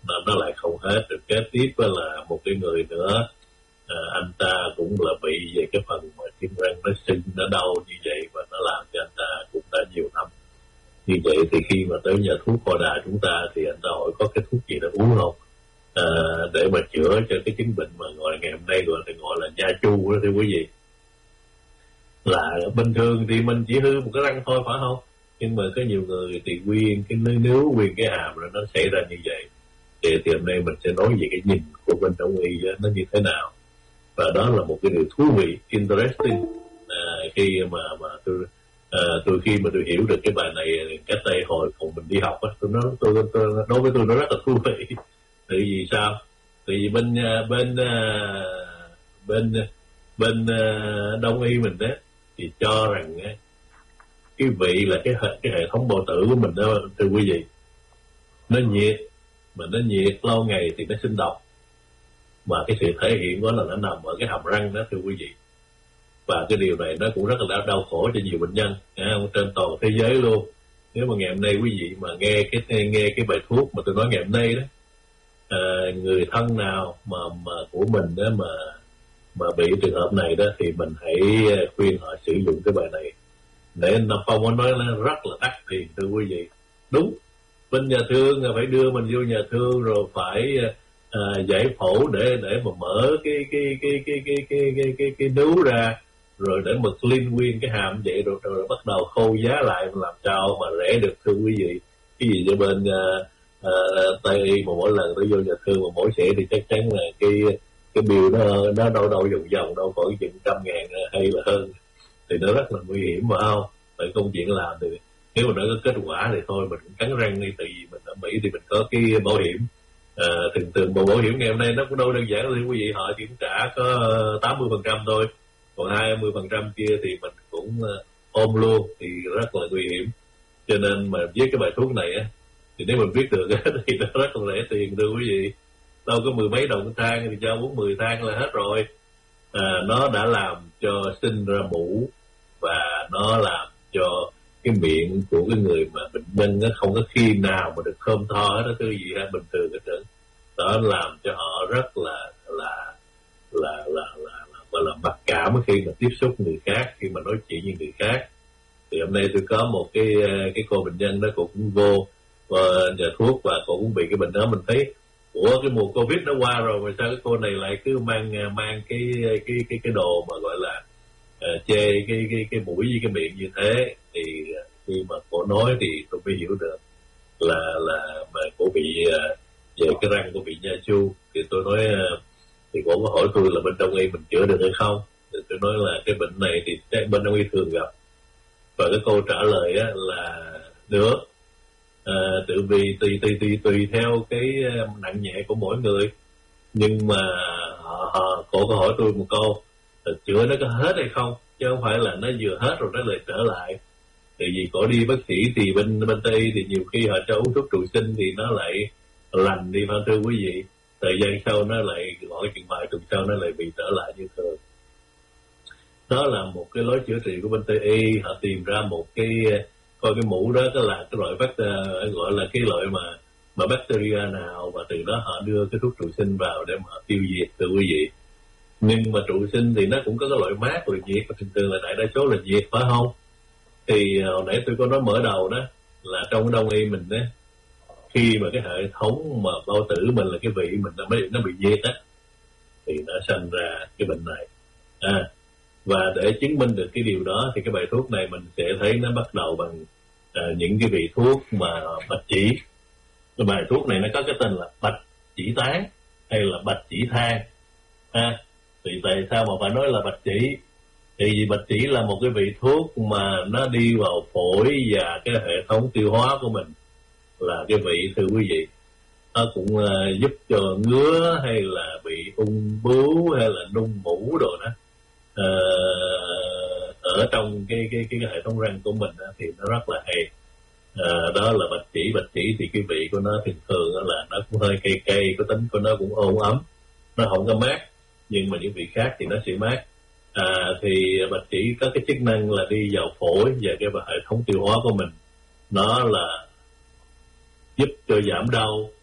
nó lại không hết. Rồi kế tiếp là một cái người nữa, anh ta cũng là bị về cái phần mà chân răng nó sưng, nó đau như vậy, và nó làm cho anh ta cũng đã nhiều năm như vậy. Thì khi mà tới nhà thuốc Khoa Đà chúng ta thì anh ta hỏi có cái thuốc gì để uống không, để mà chữa cho cái chứng bệnh mà gọi là ngày hôm nay gọi là nha chu đó thưa quý vị. Là bình thường thì mình chỉ hư một cái răng thôi phải không, nhưng mà có nhiều người thì nguyên cái nếu nguyên cái hàm rồi nó xảy ra như vậy. Thì hôm nay mình sẽ nói về cái nhìn của bên đông y nó như thế nào, và đó là một cái điều thú vị, interesting. Khi mà tôi khi mà tôi hiểu được cái bài này cách đây hồi còn mình đi học á, tôi đối với tôi nó rất là thú vị. Tại vì sao? Tại vì bên đông y mình đó thì cho rằng cái vị là cái hệ thống bao tử của mình đó thưa quý vị, nó nhiệt, mà nó nhiệt lâu ngày thì nó sinh độc, mà cái sự thể hiện đó là nó nằm ở cái hàm răng đó thưa quý vị. Và cái điều này nó cũng rất là đau khổ cho nhiều bệnh nhân trên toàn thế giới luôn. Nếu mà ngày hôm nay quý vị mà nghe cái bài thuốc mà tôi nói ngày hôm nay đó, người thân nào mà của mình đó mà bị trường hợp này đó, thì mình hãy khuyên họ sử dụng cái bài này. Để Nam Phong có nói nó rất là đắt tiền thưa quý vị. Đúng, bên nhà thương phải đưa mình vô nhà thương rồi phải giải phẫu để mà mở cái nướu ra, rồi để mà clean nguyên cái hàm vậy, rồi bắt đầu khâu giá lại làm sao mà rẻ được thưa quý vị. Cái gì cho bên Tây y mà mỗi lần tôi vô nhà thương mà mỗi xẻ thì chắc chắn là cái bill nó đâu vòng đâu khoảng chừng 100.000 hay là hơn, thì nó rất là nguy hiểm mà không. Tại công chuyện làm thì nếu mà nó có kết quả thì thôi mình cũng cắn răng đi, tại vì mình ở Mỹ thì mình có cái bảo hiểm. Thường bộ bảo hiểm ngày hôm nay nó cũng đâu đơn giản thì quý vị, họ chỉ trả có 80% thôi, còn 20% kia thì mình cũng ôm luôn, thì rất là nguy hiểm. Cho nên mà với cái bài thuốc này á, thì nếu mình biết được thì nó rất là rẻ tiền thưa quý vị. Đâu có 10 mấy đồng thang thì cho uống 10 thang là hết rồi. Nó đã làm cho sinh ra mũ, và nó làm cho cái miệng của cái người mà bệnh nhân nó không có khi nào mà được thơm tho hết đó, thứ gì bình thường hết trơn. Đó làm cho họ rất là gọi là mặc cảm khi mà tiếp xúc người khác, khi mà nói chuyện với người khác. Thì hôm nay tôi có một cái cô bệnh nhân đó, cô cũng vô nhà thuốc và cô cũng bị cái bệnh đó. Mình thấy của cái mùa Covid nó qua rồi mà sao cái cô này lại cứ mang cái đồ mà gọi là chê cái mũi với cái miệng như thế. Thì khi mà cô nói thì tôi mới hiểu được là mà cô bị về cái răng cô bị nha chu. Thì tôi nói thì cô có hỏi tôi là bên đông y mình chữa được hay không. Thì tôi nói là cái bệnh này thì bên đông y thường gặp, và cái câu trả lời á là được. Tự vì tùy theo cái nặng nhẹ của mỗi người. Nhưng mà cô có hỏi tôi một câu, chữa nó có hết hay không, chứ không phải là nó vừa hết rồi nó lại trở lại. Tại vì cổ đi bác sĩ thì bên Tây thì nhiều khi họ cho uống thuốc trụ sinh thì nó lại lành đi, phải thưa quý vị. Thời gian sau nó lại gọi chừng vài tuần sau nó lại bị trở lại như thường. Đó là một cái lối chữa trị của bên Tây y. Họ tìm ra một cái coi cái mũ đó là cái loại gọi là cái loại mà bacteria nào, và từ đó họ đưa cái thuốc trụ sinh vào để mà họ tiêu diệt thưa quý vị. Nhưng mà trụ sinh thì nó cũng có cái loại mát, loại nhiệt, và thường là đại đa số là nhiệt phải không. Thì hồi nãy tôi có nói mở đầu đó là trong cái đông y mình đó, khi mà cái hệ thống mà bao tử mình là cái vị mình nó bị nhiệt á, thì nó sinh ra cái bệnh này. Và để chứng minh được cái điều đó thì cái bài thuốc này mình sẽ thấy nó bắt đầu bằng những cái vị thuốc mà bạch chỉ. Cái bài thuốc này nó có cái tên là bạch chỉ tán hay là bạch chỉ thang. Thì tại sao mà phải nói là bạch chỉ? Thì vì bạch chỉ là một cái vị thuốc mà nó đi vào phổi và cái hệ thống tiêu hóa của mình là cái vị thưa quý vị. Nó cũng giúp cho ngứa hay là bị ung bướu hay là nung mũ đồ đó ở trong cái hệ thống răng của mình thì nó rất là hay. Đó là bạch chỉ thì cái vị của nó thường là nó cũng hơi cay cay, có tính của nó cũng ôn ấm, nó không có mát, nhưng mà những vị khác thì nó sẽ mát. Thì bạch chỉ có cái chức năng là đi vào phổi và cái hệ thống tiêu hóa của mình. Nó là giúp cho giảm đau,